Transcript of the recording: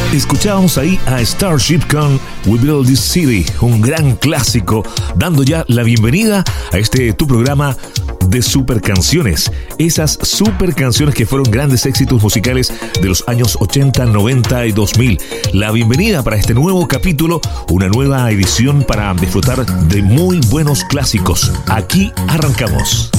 Escuchábamos ahí a Starship con We Build This City, un gran clásico, dando ya la bienvenida a este tu programa de super canciones. Esas super canciones que fueron grandes éxitos musicales de los años 80, 90 y 2000. La bienvenida para este nuevo capítulo, una nueva edición para disfrutar de muy buenos clásicos. Aquí arrancamos.